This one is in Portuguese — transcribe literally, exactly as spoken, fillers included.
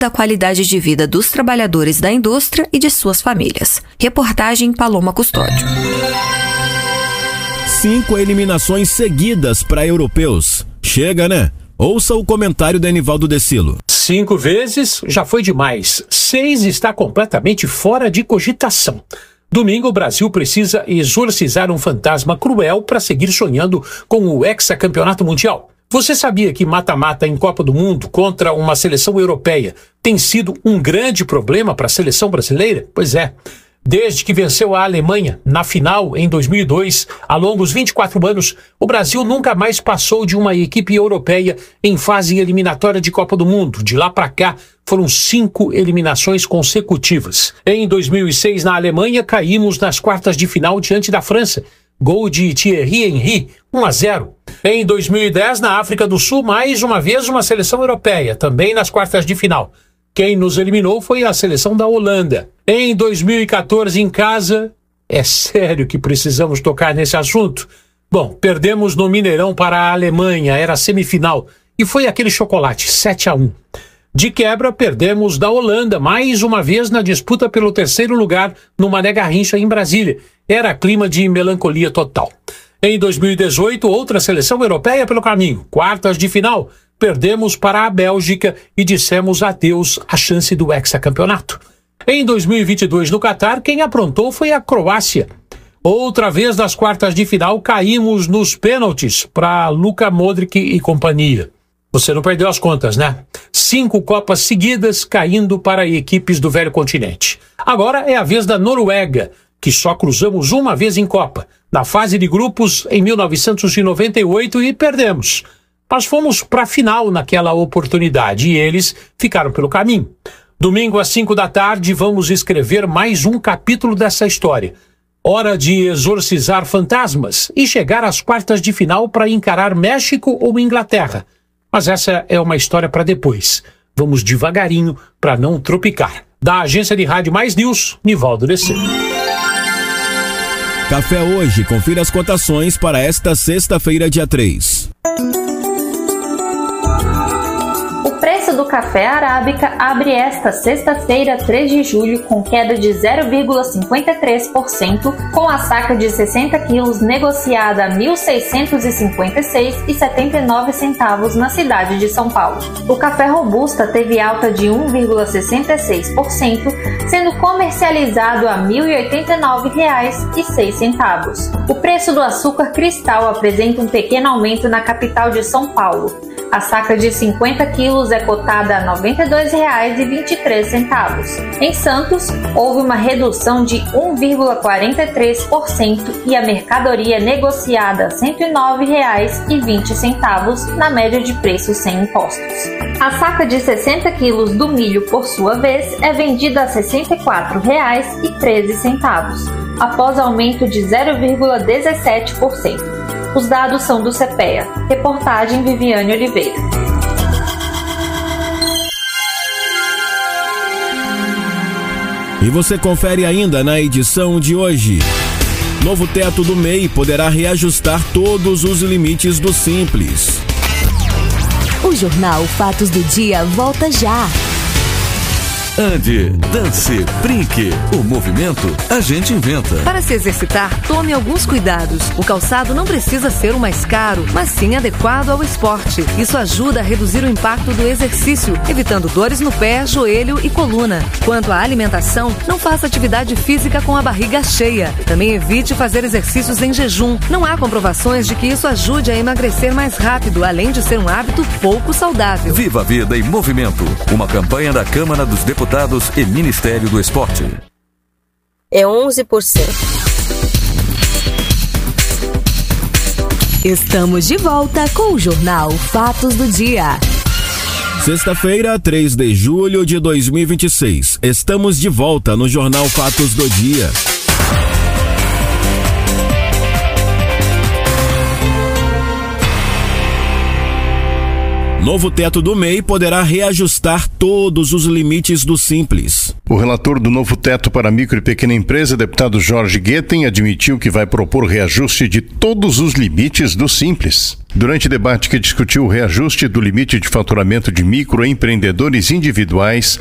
da qualidade de vida dos trabalhadores da indústria e de suas famílias. Reportagem Paloma Custódio. Cinco eliminações seguidas para europeus. Chega, né? Ouça o comentário do Enivaldo Decilo. Cinco vezes já foi demais. Seis está completamente fora de cogitação. Domingo, o Brasil precisa exorcizar um fantasma cruel para seguir sonhando com o hexacampeonato mundial. Você sabia que mata-mata em Copa do Mundo contra uma seleção europeia tem sido um grande problema para a seleção brasileira? Pois é. Desde que venceu a Alemanha na final em dois mil e dois, há longos vinte e quatro anos, o Brasil nunca mais passou de uma equipe europeia em fase eliminatória de Copa do Mundo. De lá para cá, foram cinco eliminações consecutivas. Em dois mil e seis, na Alemanha, caímos nas quartas de final diante da França. Gol de Thierry Henry, um a zero. Em dois mil e dez, na África do Sul, mais uma vez uma seleção europeia, também nas quartas de final. Quem nos eliminou foi a seleção da Holanda. Em dois mil e quatorze, em casa, é sério que precisamos tocar nesse assunto? Bom, perdemos no Mineirão para a Alemanha, era a semifinal, e foi aquele chocolate, sete a um. De quebra, perdemos da Holanda, mais uma vez na disputa pelo terceiro lugar no Mané Garrincha, em Brasília. Era clima de melancolia total. Em dois mil e dezoito, outra seleção europeia pelo caminho, quartas de final. Perdemos para a Bélgica e dissemos adeus à chance do hexacampeonato. Em dois mil e vinte e dois, no Catar, quem aprontou foi a Croácia. Outra vez nas quartas de final, caímos nos pênaltis para Luka Modric e companhia. Você não perdeu as contas, né? Cinco Copas seguidas caindo para equipes do velho continente. Agora é a vez da Noruega, que só cruzamos uma vez em Copa, na fase de grupos em mil novecentos e noventa e oito, e perdemos. Mas fomos para a final naquela oportunidade e eles ficaram pelo caminho. Domingo às cinco da tarde vamos escrever mais um capítulo dessa história. Hora de exorcizar fantasmas e chegar às quartas de final para encarar México ou Inglaterra. Mas essa é uma história para depois. Vamos devagarinho para não tropicar. Da agência de rádio Mais News, Nivaldo Decilo. Café Hoje, confira as cotações para esta sexta-feira, dia três. O preço do café arábica abre esta sexta-feira, três de julho, com queda de zero vírgula cinquenta e três por cento, com a saca de sessenta quilos negociada a mil seiscentos e cinquenta e seis reais e setenta e nove centavos na cidade de São Paulo. O café robusta teve alta de um vírgula sessenta e seis por cento, sendo comercializado a mil e oitenta e nove reais e seis centavos. O preço do açúcar cristal apresenta um pequeno aumento na capital de São Paulo. A saca de cinquenta quilos é cotada a noventa e dois reais e vinte e três centavos. Em Santos, houve uma redução de um vírgula quarenta e três por cento e a mercadoria negociada a cento e nove reais e vinte centavos na média de preços sem impostos. A saca de sessenta quilos do milho, por sua vez, é vendida a sessenta e quatro reais e treze centavos, após aumento de zero vírgula dezessete por cento. Os dados são do CEPEA. Reportagem Viviane Oliveira. E você confere ainda na edição de hoje. Novo teto do M E I poderá reajustar todos os limites do Simples. O Jornal Fatos do Dia volta já. Ande, dance, brinque. O movimento a gente inventa. Para se exercitar, tome alguns cuidados. O calçado não precisa ser o mais caro, mas sim adequado ao esporte. Isso ajuda a reduzir o impacto do exercício, evitando dores no pé, joelho e coluna. Quanto à alimentação, não faça atividade física com a barriga cheia. Também evite fazer exercícios em jejum. Não há comprovações de que isso ajude a emagrecer mais rápido, além de ser um hábito pouco saudável. Viva a Vida em Movimento. Uma campanha da Câmara dos Deputados e Ministério do Esporte. É onze por cento. Estamos de volta com o Jornal Fatos do Dia. Sexta-feira, três de julho de dois mil e vinte e seis. Estamos de volta no Jornal Fatos do Dia. Novo teto do M E I poderá reajustar todos os limites do Simples. O relator do novo teto para micro e pequena empresa, deputado Jorge Guetem, admitiu que vai propor reajuste de todos os limites do Simples. Durante debate que discutiu o reajuste do limite de faturamento de microempreendedores individuais,